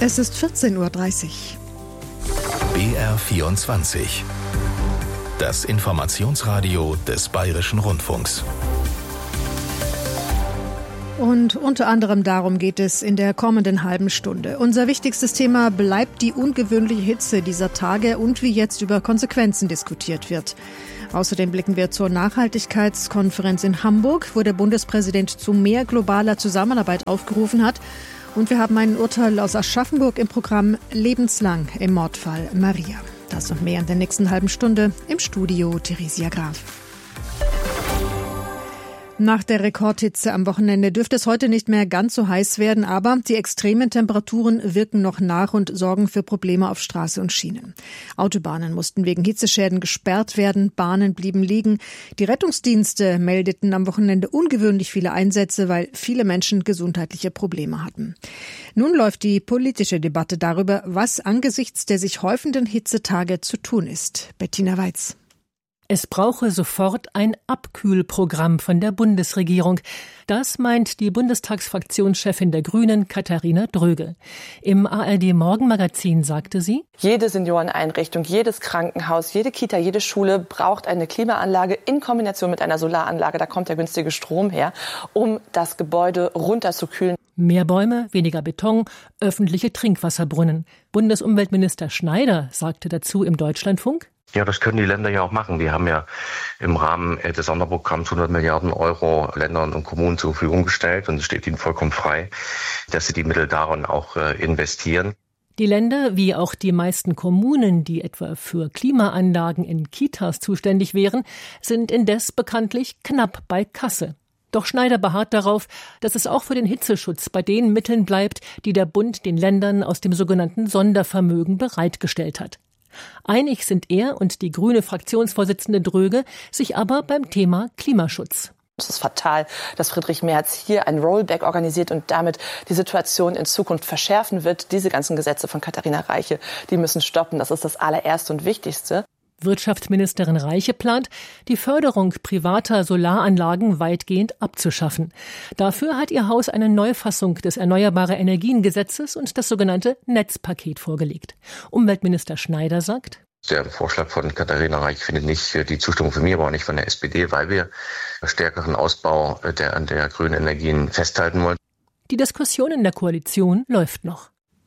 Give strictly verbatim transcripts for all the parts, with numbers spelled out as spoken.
Es ist vierzehn Uhr dreißig. B R vierundzwanzig. Das Informationsradio des Bayerischen Rundfunks. Und unter anderem darum geht es in der kommenden halben Stunde. Unser wichtigstes Thema bleibt die ungewöhnliche Hitze dieser Tage und wie jetzt über Konsequenzen diskutiert wird. Außerdem blicken wir zur Nachhaltigkeitskonferenz in Hamburg, wo der Bundespräsident zu mehr globaler Zusammenarbeit aufgerufen hat. Und wir haben ein Urteil aus Aschaffenburg im Programm Lebenslang im Mordfall Maria. Das und mehr in der nächsten halben Stunde. Im Studio Theresia Graf. Nach der Rekordhitze am Wochenende dürfte es heute nicht mehr ganz so heiß werden, aber die extremen Temperaturen wirken noch nach und sorgen für Probleme auf Straße und Schienen. Autobahnen mussten wegen Hitzeschäden gesperrt werden, Bahnen blieben liegen. Die Rettungsdienste meldeten am Wochenende ungewöhnlich viele Einsätze, weil viele Menschen gesundheitliche Probleme hatten. Nun läuft die politische Debatte darüber, was angesichts der sich häufenden Hitzetage zu tun ist. Bettina Weiz. Es brauche sofort ein Abkühlprogramm von der Bundesregierung. Das meint die Bundestagsfraktionschefin der Grünen, Katharina Dröge. Im A R D-Morgenmagazin sagte sie: Jede Senioreneinrichtung, jedes Krankenhaus, jede Kita, jede Schule braucht eine Klimaanlage in Kombination mit einer Solaranlage. Da kommt der günstige Strom her, um das Gebäude runterzukühlen. Mehr Bäume, weniger Beton, öffentliche Trinkwasserbrunnen. Bundesumweltminister Schneider sagte dazu im Deutschlandfunk: Ja, das können die Länder ja auch machen. Wir haben ja im Rahmen des Sonderprogramms hundert Milliarden Euro Ländern und Kommunen zur Verfügung gestellt und es steht ihnen vollkommen frei, dass sie die Mittel darin auch investieren. Die Länder, wie auch die meisten Kommunen, die etwa für Klimaanlagen in Kitas zuständig wären, sind indes bekanntlich knapp bei Kasse. Doch Schneider beharrt darauf, dass es auch für den Hitzeschutz bei den Mitteln bleibt, die der Bund den Ländern aus dem sogenannten Sondervermögen bereitgestellt hat. Einig sind er und die grüne Fraktionsvorsitzende Dröge sich aber beim Thema Klimaschutz. Es ist fatal, dass Friedrich Merz hier ein Rollback organisiert und damit die Situation in Zukunft verschärfen wird. Diese ganzen Gesetze von Katharina Reiche, die müssen stoppen. Das ist das allererste und Wichtigste. Wirtschaftsministerin Reiche plant, die Förderung privater Solaranlagen weitgehend abzuschaffen. Dafür hat ihr Haus eine Neufassung des Erneuerbare-Energien-Gesetzes und das sogenannte Netzpaket vorgelegt. Umweltminister Schneider sagt: Der Vorschlag von Katharina Reiche findet nicht die Zustimmung von mir, aber auch nicht von der S P D, weil wir stärkeren Ausbau der, der grünen Energien festhalten wollen. Die Diskussion in der Koalition läuft noch.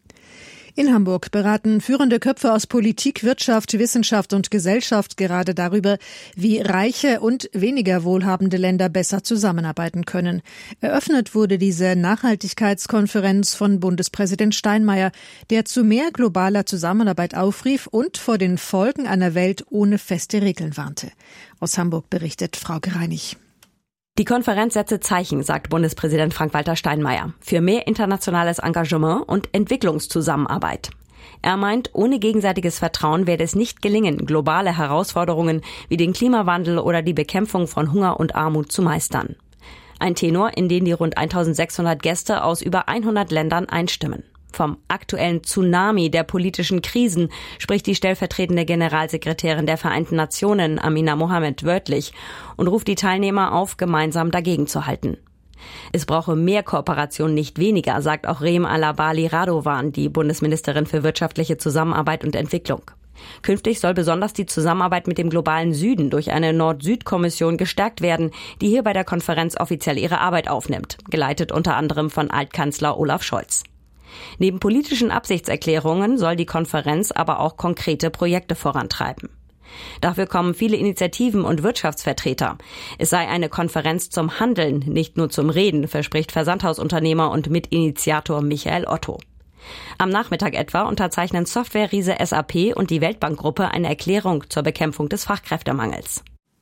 In Hamburg beraten führende Köpfe aus Politik, Wirtschaft, Wissenschaft und Gesellschaft gerade darüber, wie reiche und weniger wohlhabende Länder besser zusammenarbeiten können. Eröffnet wurde diese Nachhaltigkeitskonferenz von Bundespräsident Steinmeier, der zu mehr globaler Zusammenarbeit aufrief und vor den Folgen einer Welt ohne feste Regeln warnte. Aus Hamburg berichtet Frauke Reinig. Die Konferenz setze Zeichen, sagt Bundespräsident Frank-Walter Steinmeier, für mehr internationales Engagement und Entwicklungszusammenarbeit. Er meint, ohne gegenseitiges Vertrauen werde es nicht gelingen, globale Herausforderungen wie den Klimawandel oder die Bekämpfung von Hunger und Armut zu meistern. Ein Tenor, in den die rund eintausendsechshundert Gäste aus über hundert Ländern einstimmen. Vom aktuellen Tsunami der politischen Krisen spricht die stellvertretende Generalsekretärin der Vereinten Nationen, Amina Mohammed, wörtlich und ruft die Teilnehmer auf, gemeinsam dagegen zu halten. Es brauche mehr Kooperation, nicht weniger, sagt auch Rem Alabali Radovan, die Bundesministerin für wirtschaftliche Zusammenarbeit und Entwicklung. Künftig soll besonders die Zusammenarbeit mit dem globalen Süden durch eine Nord-Süd-Kommission gestärkt werden, die hier bei der Konferenz offiziell ihre Arbeit aufnimmt, geleitet unter anderem von Altkanzler Olaf Scholz. Neben politischen Absichtserklärungen soll die Konferenz aber auch konkrete Projekte vorantreiben. Dafür kommen viele Initiativen und Wirtschaftsvertreter. Es sei eine Konferenz zum Handeln, nicht nur zum Reden, verspricht Versandhausunternehmer und Mitinitiator Michael Otto. Am Nachmittag etwa unterzeichnen Software-Riese S A P und die Weltbankgruppe eine Erklärung zur Bekämpfung des Fachkräftemangels.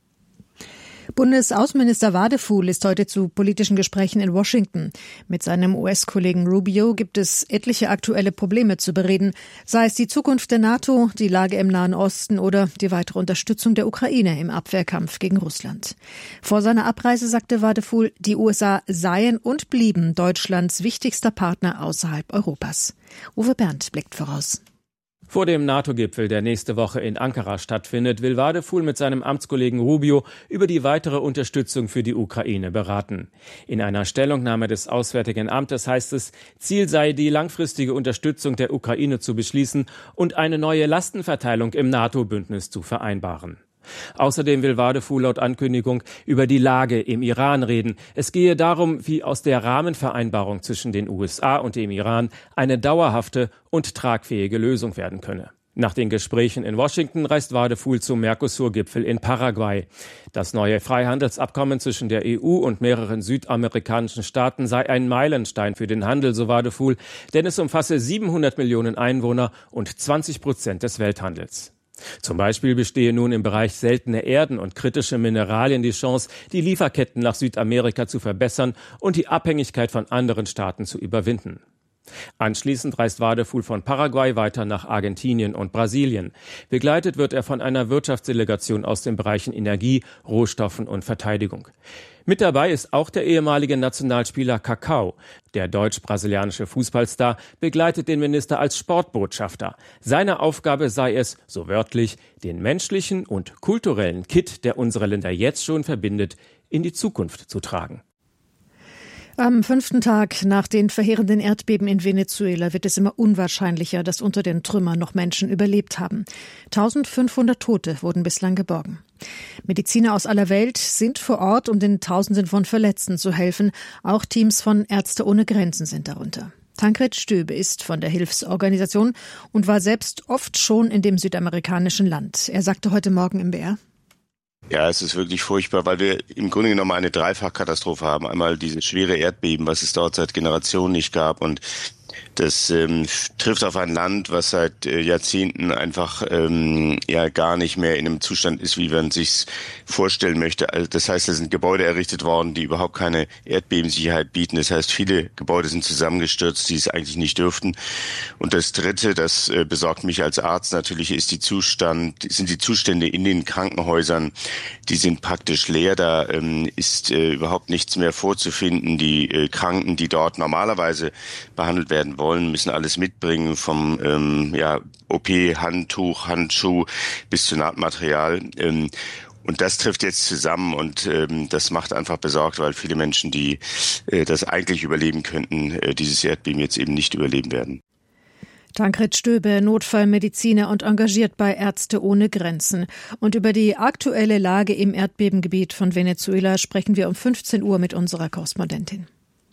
Bundesaußenminister Wadefuhl ist heute zu politischen Gesprächen in Washington. Mit seinem U S-Kollegen Rubio gibt es etliche aktuelle Probleme zu bereden, sei es die Zukunft der NATO, die Lage im Nahen Osten oder die weitere Unterstützung der Ukraine im Abwehrkampf gegen Russland. Vor seiner Abreise sagte Wadefuhl, die U S A seien und blieben Deutschlands wichtigster Partner außerhalb Europas. Uwe Berndt blickt voraus. Vor dem NATO-Gipfel, der nächste Woche in Ankara stattfindet, will Wadefuhl mit seinem Amtskollegen Rubio über die weitere Unterstützung für die Ukraine beraten. In einer Stellungnahme des Auswärtigen Amtes heißt es, Ziel sei, die langfristige Unterstützung der Ukraine zu beschließen und eine neue Lastenverteilung im NATO-Bündnis zu vereinbaren. Außerdem will Wadefuhl laut Ankündigung über die Lage im Iran reden. Es gehe darum, wie aus der Rahmenvereinbarung zwischen den U S A und dem Iran eine dauerhafte und tragfähige Lösung werden könne. Nach den Gesprächen in Washington reist Wadefuhl zum Mercosur-Gipfel in Paraguay. Das neue Freihandelsabkommen zwischen der E U und mehreren südamerikanischen Staaten sei ein Meilenstein für den Handel, so Wadefuhl, denn es umfasse siebenhundert Millionen Einwohner und zwanzig Prozent des Welthandels. Zum Beispiel bestehe nun im Bereich seltene Erden und kritische Mineralien die Chance, die Lieferketten nach Südamerika zu verbessern und die Abhängigkeit von anderen Staaten zu überwinden. Anschließend reist Wadefuhl von Paraguay weiter nach Argentinien und Brasilien. Begleitet wird er von einer Wirtschaftsdelegation aus den Bereichen Energie, Rohstoffen und Verteidigung. Mit dabei ist auch der ehemalige Nationalspieler Kaká. Der deutsch-brasilianische Fußballstar begleitet den Minister als Sportbotschafter. Seine Aufgabe sei es, so wörtlich, den menschlichen und kulturellen Kitt, der unsere Länder jetzt schon verbindet, in die Zukunft zu tragen. Am fünften Tag nach den verheerenden Erdbeben in Venezuela wird es immer unwahrscheinlicher, dass unter den Trümmern noch Menschen überlebt haben. eintausendfünfhundert Tote wurden bislang geborgen. Mediziner aus aller Welt sind vor Ort, um den Tausenden von Verletzten zu helfen. Auch Teams von Ärzte ohne Grenzen sind darunter. Tancred Stöbe ist von der Hilfsorganisation und war selbst oft schon in dem südamerikanischen Land. Er sagte heute Morgen im B R: Ja, es ist wirklich furchtbar, weil wir im Grunde genommen eine Dreifachkatastrophe haben. Einmal diese schwere Erdbeben, was es dort seit Generationen nicht gab, und das ähm, trifft auf ein Land, was seit äh, Jahrzehnten einfach ähm, ja gar nicht mehr in einem Zustand ist, wie man sich's vorstellen möchte. Also das heißt, es sind Gebäude errichtet worden, die überhaupt keine Erdbebensicherheit bieten. Das heißt, viele Gebäude sind zusammengestürzt, die es eigentlich nicht dürften. Und das Dritte, das äh, besorgt mich als Arzt natürlich, ist die Zustand, sind die Zustände in den Krankenhäusern. Die sind praktisch leer. Da ähm, ist äh, überhaupt nichts mehr vorzufinden. Die äh, Kranken, die dort normalerweise behandelt werden wollen, müssen alles mitbringen, vom ähm, ja, O P-Handtuch, Handschuh bis zu Nahtmaterial. Ähm, und das trifft jetzt zusammen, und ähm, das macht einfach besorgt, weil viele Menschen, die äh, das eigentlich überleben könnten, äh, dieses Erdbeben jetzt eben nicht überleben werden. Tancred Stöbe, Notfallmediziner und engagiert bei Ärzte ohne Grenzen. Und über die aktuelle Lage im Erdbebengebiet von Venezuela sprechen wir um fünfzehn Uhr mit unserer Korrespondentin.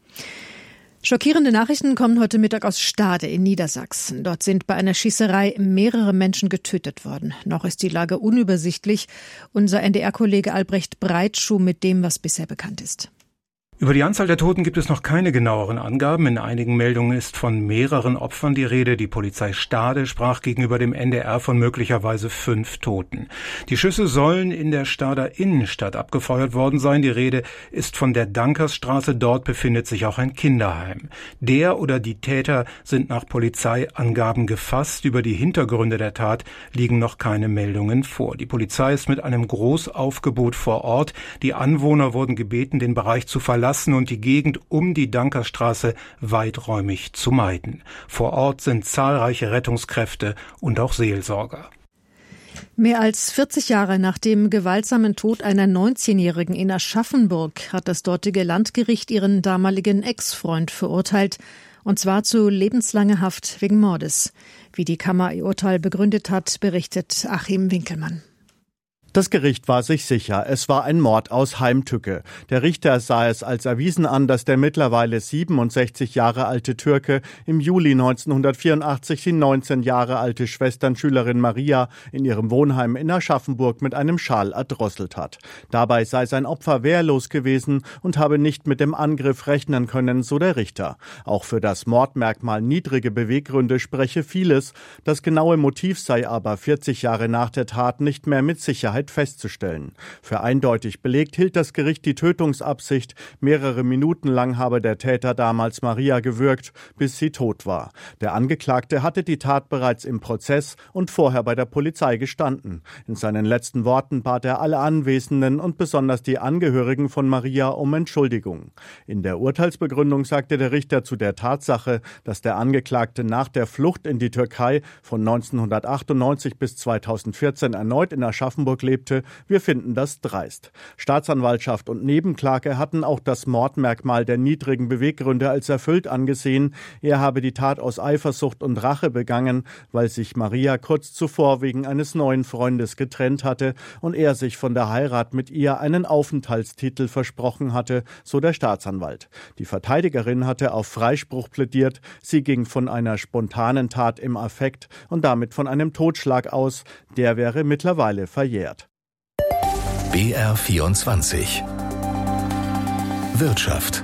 Schockierende Nachrichten kommen heute Mittag aus Stade in Niedersachsen. Dort sind bei einer Schießerei mehrere Menschen getötet worden. Noch ist die Lage unübersichtlich. Unser N D R-Kollege Albrecht Breitschuh mit dem, was bisher bekannt ist. Über die Anzahl der Toten gibt es noch keine genaueren Angaben. In einigen Meldungen ist von mehreren Opfern die Rede. Die Polizei Stade sprach gegenüber dem N D R von möglicherweise fünf Toten. Die Schüsse sollen in der Stader Innenstadt abgefeuert worden sein. Die Rede ist von der Dankersstraße. Dort befindet sich auch ein Kinderheim. Der oder die Täter sind nach Polizeiangaben gefasst. Über die Hintergründe der Tat liegen noch keine Meldungen vor. Die Polizei ist mit einem Großaufgebot vor Ort. Die Anwohner wurden gebeten, den Bereich zu verlassen und die Gegend um die Dankerstraße weiträumig zu meiden. Vor Ort sind zahlreiche Rettungskräfte und auch Seelsorger. Mehr als vierzig Jahre nach dem gewaltsamen Tod einer neunzehnjährigen in Aschaffenburg hat das dortige Landgericht ihren damaligen Ex-Freund verurteilt, und zwar zu lebenslanger Haft wegen Mordes. Wie die Kammer ihr Urteil begründet hat, berichtet Achim Winkelmann. Das Gericht war sich sicher, es war ein Mord aus Heimtücke. Der Richter sah es als erwiesen an, dass der mittlerweile siebenundsechzig Jahre alte Türke im Juli neunzehnhundertvierundachtzig die neunzehn Jahre alte Schwesternschülerin Maria in ihrem Wohnheim in Aschaffenburg mit einem Schal erdrosselt hat. Dabei sei sein Opfer wehrlos gewesen und habe nicht mit dem Angriff rechnen können, so der Richter. Auch für das Mordmerkmal niedrige Beweggründe spreche vieles. Das genaue Motiv sei aber vierzig Jahre nach der Tat nicht mehr mit Sicherheit Wahrheit festzustellen. Für eindeutig belegt hielt das Gericht die Tötungsabsicht. Mehrere Minuten lang habe der Täter damals Maria gewürgt, bis sie tot war. Der Angeklagte hatte die Tat bereits im Prozess und vorher bei der Polizei gestanden. In seinen letzten Worten bat er alle Anwesenden und besonders die Angehörigen von Maria um Entschuldigung. In der Urteilsbegründung sagte der Richter zu der Tatsache, dass der Angeklagte nach der Flucht in die Türkei von neunzehnhundertachtundneunzig bis zweitausendvierzehn erneut in Aschaffenburg lebte: Wir finden das dreist. Staatsanwaltschaft und Nebenklage hatten auch das Mordmerkmal der niedrigen Beweggründe als erfüllt angesehen. Er habe die Tat aus Eifersucht und Rache begangen, weil sich Maria kurz zuvor wegen eines neuen Freundes getrennt hatte und er sich von der Heirat mit ihr einen Aufenthaltstitel versprochen hatte, so der Staatsanwalt. Die Verteidigerin hatte auf Freispruch plädiert. Sie ging von einer spontanen Tat im Affekt und damit von einem Totschlag aus. Der wäre mittlerweile verjährt. B R vierundzwanzig Wirtschaft.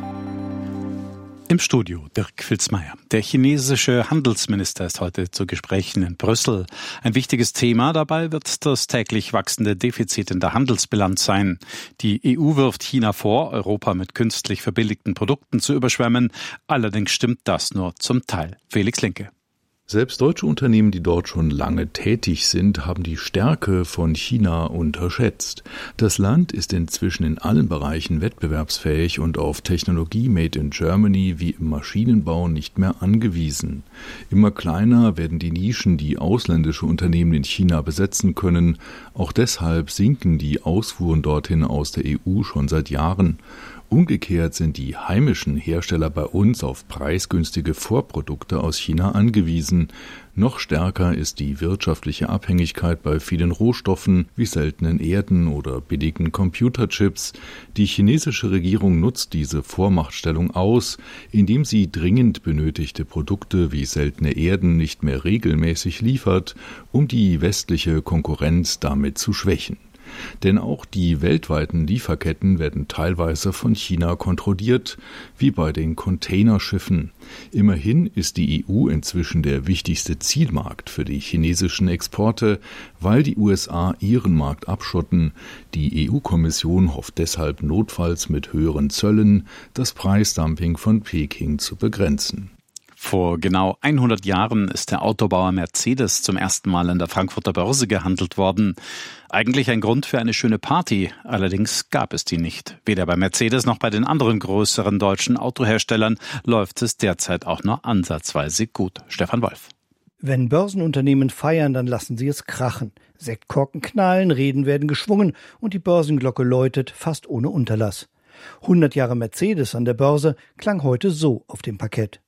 Im Studio Dirk Filzmeier. Der chinesische Handelsminister ist heute zu Gesprächen in Brüssel. Ein wichtiges Thema dabei wird das täglich wachsende Defizit in der Handelsbilanz sein. Die E U wirft China vor, Europa mit künstlich verbilligten Produkten zu überschwemmen. Allerdings stimmt das nur zum Teil. Felix Linke. Selbst deutsche Unternehmen, die dort schon lange tätig sind, haben die Stärke von China unterschätzt. Das Land ist inzwischen in allen Bereichen wettbewerbsfähig und auf Technologie made in Germany wie im Maschinenbau nicht mehr angewiesen. Immer kleiner werden die Nischen, die ausländische Unternehmen in China besetzen können. Auch deshalb sinken die Ausfuhren dorthin aus der E U schon seit Jahren. Umgekehrt sind die heimischen Hersteller bei uns auf preisgünstige Vorprodukte aus China angewiesen. Noch stärker ist die wirtschaftliche Abhängigkeit bei vielen Rohstoffen wie seltenen Erden oder billigen Computerchips. Die chinesische Regierung nutzt diese Vormachtstellung aus, indem sie dringend benötigte Produkte wie seltene Erden nicht mehr regelmäßig liefert, um die westliche Konkurrenz damit zu schwächen. Denn auch die weltweiten Lieferketten werden teilweise von China kontrolliert, wie bei den Containerschiffen. Immerhin ist die E U inzwischen der wichtigste Zielmarkt für die chinesischen Exporte, weil die U S A ihren Markt abschotten. Die E U-Kommission hofft deshalb notfalls mit höheren Zöllen das Preisdumping von Peking zu begrenzen. Vor genau hundert Jahren ist der Autobauer Mercedes zum ersten Mal an der Frankfurter Börse gehandelt worden. Eigentlich ein Grund für eine schöne Party, allerdings gab es die nicht. Weder bei Mercedes noch bei den anderen größeren deutschen Autoherstellern läuft es derzeit auch nur ansatzweise gut. Stefan Wolf. Wenn Börsenunternehmen feiern, dann lassen sie es krachen. Sektkorken knallen, Reden werden geschwungen und die Börsenglocke läutet fast ohne Unterlass. hundert Jahre Mercedes an der Börse klang heute so auf dem Parkett.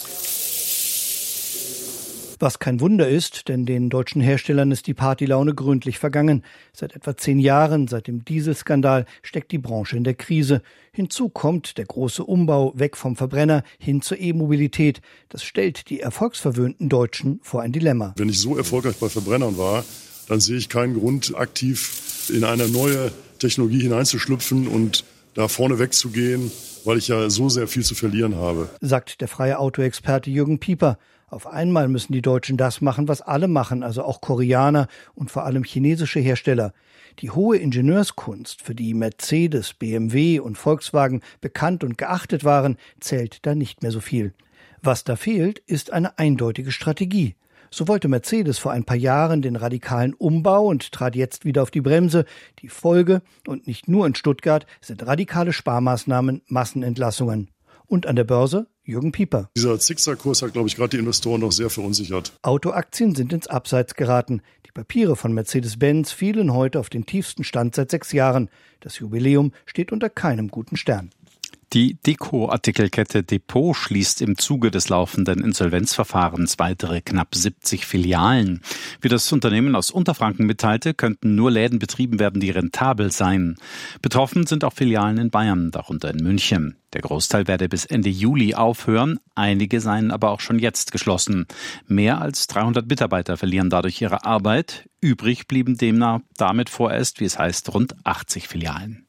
Was kein Wunder ist, denn den deutschen Herstellern ist die Partylaune gründlich vergangen. Seit etwa zehn Jahren, seit dem Dieselskandal, steckt die Branche in der Krise. Hinzu kommt der große Umbau weg vom Verbrenner hin zur E-Mobilität. Das stellt die erfolgsverwöhnten Deutschen vor ein Dilemma. Wenn ich so erfolgreich bei Verbrennern war, dann sehe ich keinen Grund, aktiv in eine neue Technologie hineinzuschlüpfen und da vorne wegzugehen, weil ich ja so sehr viel zu verlieren habe, sagt der freie Autoexperte Jürgen Pieper. Auf einmal müssen die Deutschen das machen, was alle machen, also auch Koreaner und vor allem chinesische Hersteller. Die hohe Ingenieurskunst, für die Mercedes, B M W und Volkswagen bekannt und geachtet waren, zählt da nicht mehr so viel. Was da fehlt, ist eine eindeutige Strategie. So wollte Mercedes vor ein paar Jahren den radikalen Umbau und trat jetzt wieder auf die Bremse. Die Folge, und nicht nur in Stuttgart, sind radikale Sparmaßnahmen, Massenentlassungen. Und an der Börse Jürgen Pieper. Dieser Zickzackkurs hat, glaube ich, gerade die Investoren noch sehr verunsichert. Autoaktien sind ins Abseits geraten. Die Papiere von Mercedes-Benz fielen heute auf den tiefsten Stand seit sechs Jahren. Das Jubiläum steht unter keinem guten Stern. Die Deko-Artikelkette Depot schließt im Zuge des laufenden Insolvenzverfahrens weitere knapp siebzig Filialen. Wie das Unternehmen aus Unterfranken mitteilte, könnten nur Läden betrieben werden, die rentabel seien. Betroffen sind auch Filialen in Bayern, darunter in München. Der Großteil werde bis Ende Juli aufhören, einige seien aber auch schon jetzt geschlossen. Mehr als dreihundert Mitarbeiter verlieren dadurch ihre Arbeit. Übrig blieben demnach damit vorerst, wie es heißt, rund achtzig Filialen.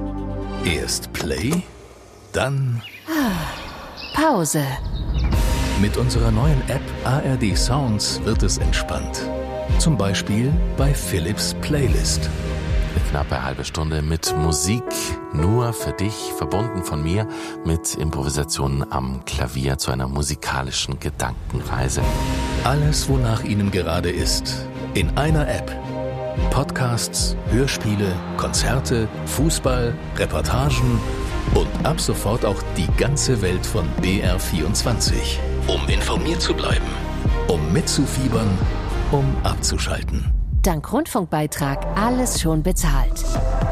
Erst Play, dann Pause. Mit unserer neuen App A R D Sounds wird es entspannt. Zum Beispiel bei Philips Playlist. Eine knappe halbe Stunde mit Musik, nur für dich, verbunden von mir mit Improvisationen am Klavier zu einer musikalischen Gedankenreise. Alles, wonach Ihnen gerade ist, in einer App. Podcasts, Hörspiele, Konzerte, Fußball, Reportagen und ab sofort auch die ganze Welt von B R vierundzwanzig. Um informiert zu bleiben, um mitzufiebern, um abzuschalten. Dank Rundfunkbeitrag alles schon bezahlt.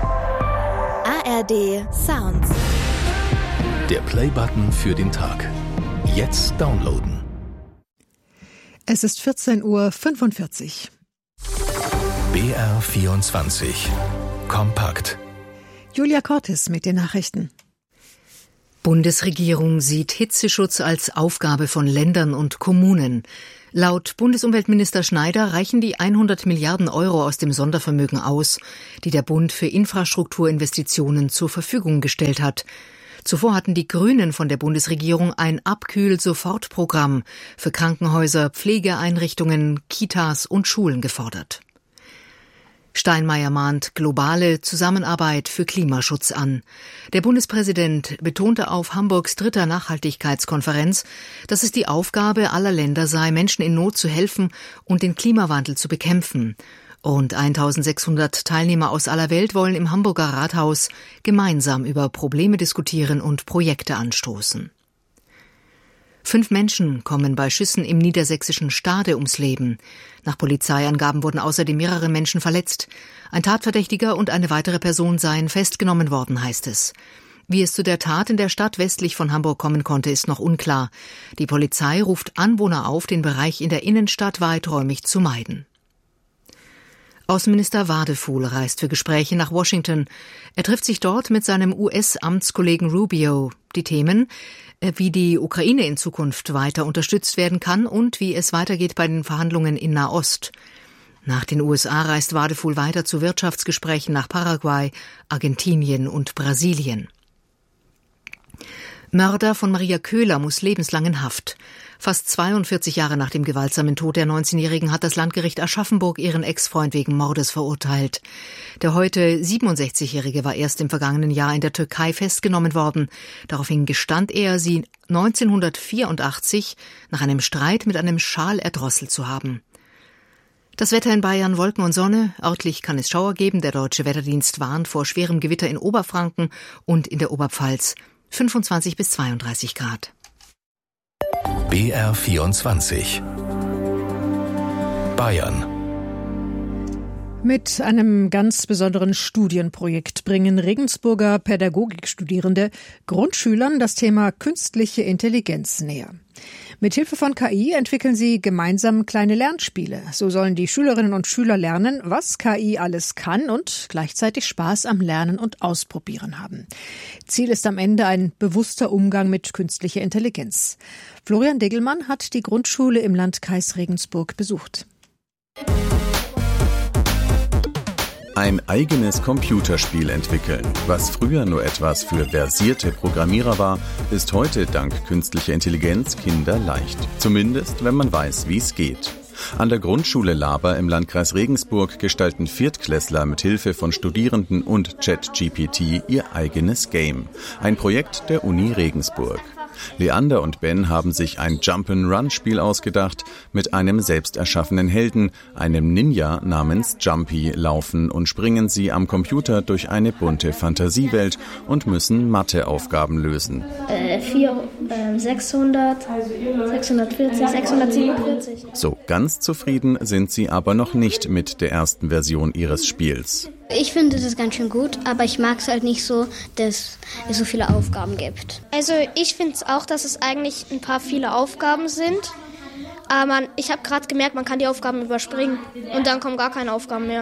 A R D Sounds. Der Play-Button für den Tag. Jetzt downloaden. Es ist vierzehn Uhr fünfundvierzig. B R vierundzwanzig. Kompakt. Julia Cortes mit den Nachrichten. Bundesregierung sieht Hitzeschutz als Aufgabe von Ländern und Kommunen. Laut Bundesumweltminister Schneider reichen die hundert Milliarden Euro aus dem Sondervermögen aus, die der Bund für Infrastrukturinvestitionen zur Verfügung gestellt hat. Zuvor hatten die Grünen von der Bundesregierung ein Abkühl-Sofortprogramm für Krankenhäuser, Pflegeeinrichtungen, Kitas und Schulen gefordert. Steinmeier mahnt globale Zusammenarbeit für Klimaschutz an. Der Bundespräsident betonte auf Hamburgs dritter Nachhaltigkeitskonferenz, dass es die Aufgabe aller Länder sei, Menschen in Not zu helfen und den Klimawandel zu bekämpfen. Rund eintausendsechshundert Teilnehmer aus aller Welt wollen im Hamburger Rathaus gemeinsam über Probleme diskutieren und Projekte anstoßen. Fünf Menschen kommen bei Schüssen im niedersächsischen Stade ums Leben. Nach Polizeiangaben wurden außerdem mehrere Menschen verletzt. Ein Tatverdächtiger und eine weitere Person seien festgenommen worden, heißt es. Wie es zu der Tat in der Stadt westlich von Hamburg kommen konnte, ist noch unklar. Die Polizei ruft Anwohner auf, den Bereich in der Innenstadt weiträumig zu meiden. Außenminister Wadefuhl reist für Gespräche nach Washington. Er trifft sich dort mit seinem U S-Amtskollegen Rubio. Die Themen, wie die Ukraine in Zukunft weiter unterstützt werden kann und wie es weitergeht bei den Verhandlungen in Nahost. Nach den U S A reist Wadefuhl weiter zu Wirtschaftsgesprächen nach Paraguay, Argentinien und Brasilien. Mörder von Maria Köhler muss lebenslang in Haft. Fast zweiundvierzig Jahre nach dem gewaltsamen Tod der neunzehnjährigen hat das Landgericht Aschaffenburg ihren Ex-Freund wegen Mordes verurteilt. Der heute siebenundsechzigjährige war erst im vergangenen Jahr in der Türkei festgenommen worden. Daraufhin gestand er, sie neunzehnhundertvierundachtzig nach einem Streit mit einem Schal erdrosselt zu haben. Das Wetter in Bayern: Wolken und Sonne. Örtlich kann es Schauer geben. Der Deutsche Wetterdienst warnt vor schwerem Gewitter in Oberfranken und in der Oberpfalz. fünfundzwanzig bis zweiunddreißig Grad. B R vierundzwanzig. Bayern. Mit einem ganz besonderen Studienprojekt bringen Regensburger Pädagogikstudierende Grundschülern das Thema künstliche Intelligenz näher. Mit Hilfe von K I entwickeln sie gemeinsam kleine Lernspiele. So sollen die Schülerinnen und Schüler lernen, was K I alles kann und gleichzeitig Spaß am Lernen und Ausprobieren haben. Ziel ist am Ende ein bewusster Umgang mit künstlicher Intelligenz. Florian Degelmann hat die Grundschule im Landkreis Regensburg besucht. Ein eigenes Computerspiel entwickeln. Was früher nur etwas für versierte Programmierer war, ist heute dank künstlicher Intelligenz kinderleicht. Zumindest, wenn man weiß, wie es geht. An der Grundschule Laber im Landkreis Regensburg gestalten Viertklässler mit Hilfe von Studierenden und ChatGPT ihr eigenes Game. Ein Projekt der Uni Regensburg. Leander und Ben haben sich ein Jump-and-Run-Spiel ausgedacht. Mit einem selbst erschaffenen Helden, einem Ninja namens Jumpy, laufen und springen sie am Computer durch eine bunte Fantasiewelt und müssen Matheaufgaben lösen. Äh, vier, äh, sechshundert, sechshundertvierzig, sechshundertsiebenundvierzig. So ganz zufrieden sind sie aber noch nicht mit der ersten Version ihres Spiels. Ich finde das ganz schön gut, aber ich mag es halt nicht so, dass es so viele Aufgaben gibt. Also ich finde es auch, dass es eigentlich ein paar viele Aufgaben sind. Aber man, ich habe gerade gemerkt, man kann die Aufgaben überspringen und dann kommen gar keine Aufgaben mehr.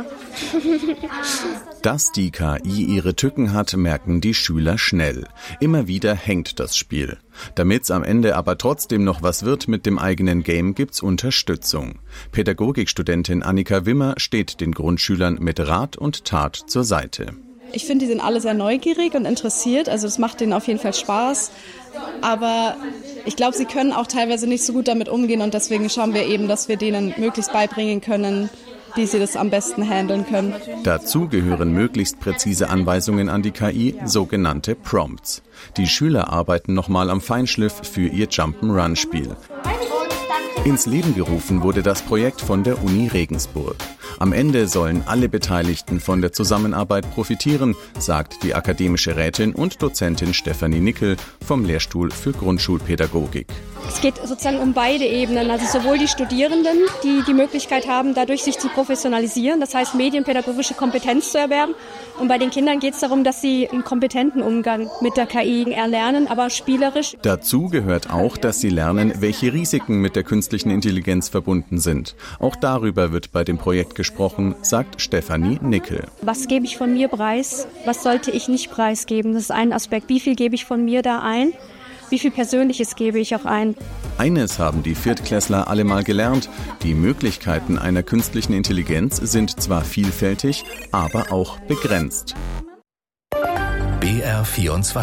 Dass die K I ihre Tücken hat, merken die Schüler schnell. Immer wieder hängt das Spiel. Damit's am Ende aber trotzdem noch was wird mit dem eigenen Game, gibt's Unterstützung. Pädagogikstudentin Annika Wimmer steht den Grundschülern mit Rat und Tat zur Seite. Ich finde, die sind alle sehr neugierig und interessiert, also das macht denen auf jeden Fall Spaß. Aber ich glaube, sie können auch teilweise nicht so gut damit umgehen und deswegen schauen wir eben, dass wir denen möglichst beibringen können, wie sie das am besten handeln können. Dazu gehören möglichst präzise Anweisungen an die K I, sogenannte Prompts. Die Schüler arbeiten nochmal am Feinschliff für ihr Jump'n'Run-Spiel. Ins Leben gerufen wurde das Projekt von der Uni Regensburg. Am Ende sollen alle Beteiligten von der Zusammenarbeit profitieren, sagt die akademische Rätin und Dozentin Stefanie Nickel vom Lehrstuhl für Grundschulpädagogik. Es geht sozusagen um beide Ebenen, also sowohl die Studierenden, die die Möglichkeit haben, dadurch sich zu professionalisieren, das heißt medienpädagogische Kompetenz zu erwerben. Und bei den Kindern geht es darum, dass sie einen kompetenten Umgang mit der K I erlernen, aber spielerisch. Dazu gehört auch, dass sie lernen, welche Risiken mit der künstlichen Intelligenz verbunden sind. Auch darüber wird bei dem Projekt gesprochen, sagt Stefanie Nickel. Was gebe ich von mir preis? Was sollte ich nicht preisgeben? Das ist ein Aspekt. Wie viel gebe ich von mir da ein? Wie viel Persönliches gebe ich auch ein? Eines haben die Viertklässler alle mal gelernt. Die Möglichkeiten einer künstlichen Intelligenz sind zwar vielfältig, aber auch begrenzt. B R vierundzwanzig